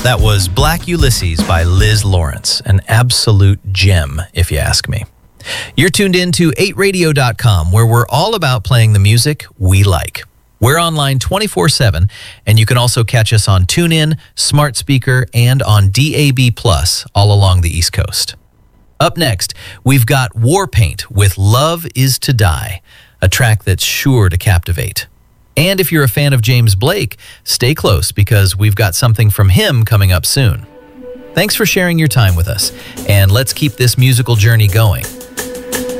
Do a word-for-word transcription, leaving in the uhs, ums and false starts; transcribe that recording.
That was Black Ulysses by Liz Lawrence, an absolute gem, if you ask me. You're tuned in to eight radio dot com, where we're all about playing the music we like. We're online twenty-four seven, and you can also catch us on TuneIn, Smart Speaker, and on D A B plus, all along the East Coast. Up next, we've got Warpaint with Love Is to Die, a track that's sure to captivate. And if you're a fan of James Blake, stay close because we've got something from him coming up soon. Thanks for sharing your time with us, and let's keep this musical journey going.